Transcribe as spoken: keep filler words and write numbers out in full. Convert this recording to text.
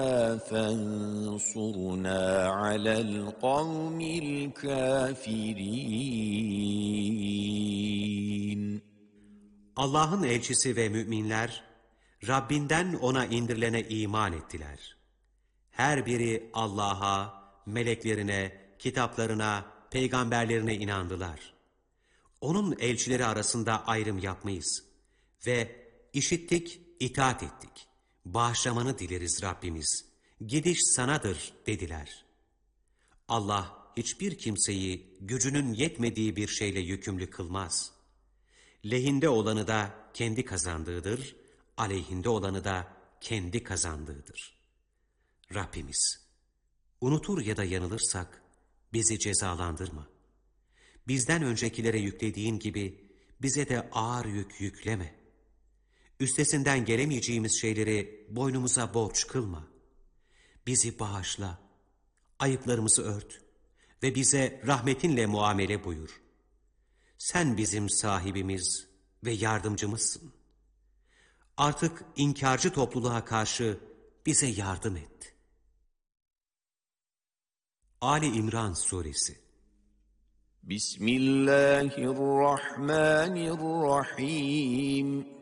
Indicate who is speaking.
Speaker 1: فانصرنا على القوم الكافرين.
Speaker 2: Allah'ın elçisi ve müminler, Rabbinden ona indirilene iman ettiler. Her biri Allah'a, meleklerine, kitaplarına, peygamberlerine inandılar. Onun elçileri arasında ayrım yapmayız. Ve işittik, itaat ettik. Bağışlamanı dileriz Rabbimiz. Gidiş sanadır dediler. Allah hiçbir kimseyi gücünün yetmediği bir şeyle yükümlü kılmaz. Lehinde olanı da kendi kazandığıdır, aleyhinde olanı da kendi kazandığıdır. Rabbimiz, unutur ya da yanılırsak bizi cezalandırma. Bizden öncekilere yüklediğin gibi bize de ağır yük yükleme. Üstesinden gelemeyeceğimiz şeyleri boynumuza borç kılma. Bizi bağışla, ayıplarımızı ört ve bize rahmetinle muamele buyur. Sen bizim sahibimiz ve yardımcımızsın. Artık inkarcı topluluğa karşı bize yardım et. Ali İmran Suresi.
Speaker 1: Bismillahirrahmanirrahim.